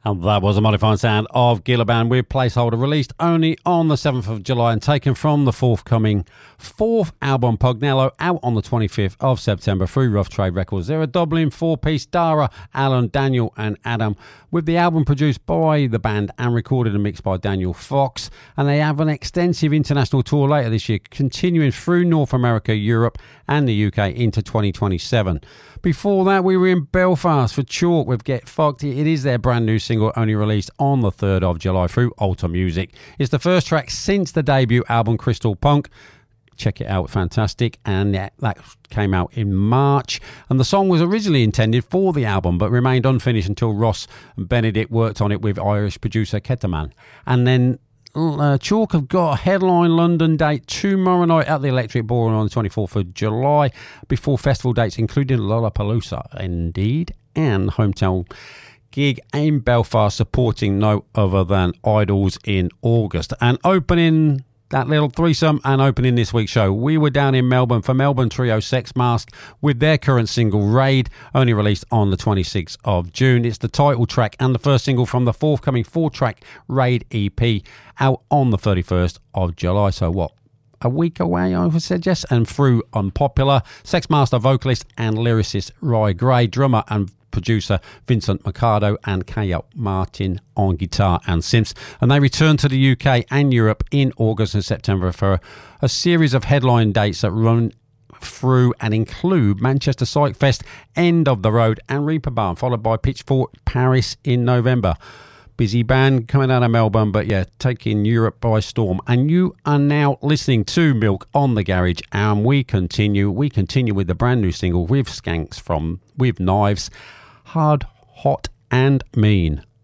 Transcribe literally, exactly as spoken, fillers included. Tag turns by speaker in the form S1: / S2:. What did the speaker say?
S1: And that was a modified sound of Gilliban with Placeholder, released only on the seventh of July and taken from the forthcoming fourth album Pugnello, out on the twenty-fifth of September through Rough Trade Records. They're a Dublin four-piece, Dara, Alan, Daniel and Adam, with the album produced by the band and recorded and mixed by Daniel Fox. And they have an extensive international tour later this year, continuing through North America, Europe and the U K into twenty twenty-seven. Before that, we were in Belfast for Chalk with Get Fucked. It is their brand new single, only released on the third of July through Alta Music. It's the first track since the debut album Crystal Punk. Check it out, fantastic. And that, that came out in March. And the song was originally intended for the album, but remained unfinished until Ross and Benedict worked on it with Irish producer Ketaman. And then Uh, Chalk have got a headline London date tomorrow night at the Electric Ballroom on the twenty-fourth of July, before festival dates including Lollapalooza, indeed, and hometown gig in Belfast supporting no other than Idols in August. And opening that little threesome and opening this week's show, we were down in Melbourne for Melbourne trio Sex Mask with their current single Raid, only released on the twenty-sixth of June. It's the title track and the first single from the forthcoming four-track Raid E P, out on the thirty-first of July. So what, a week away, I would suggest. And through Unpopular, Sex Master vocalist and lyricist Rye Gray, drummer and producer Vincent Mercado, and K L Martin on guitar and synths. And they return to the U K and Europe in August and September for a series of headline dates that run through and include Manchester Psych Fest, End of the Road and Reaper Barn, followed by Pitchfork Paris in November. Busy band coming out of Melbourne, but yeah, taking Europe by storm. And you are now listening to Milk on the Garage, and we continue we continue with the brand new single with Skanks from With Knives, Hard, Hot and Mean.